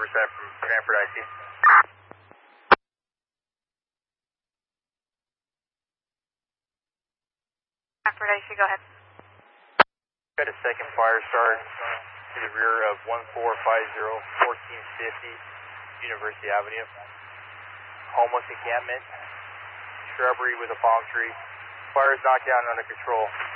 Riverside from Cranford IC. Cranford IC, go ahead. Got a second fire start to the rear of 1450, 1450 University Avenue. Homeless encampment, shrubbery with a palm tree. Fire is knocked down and under control.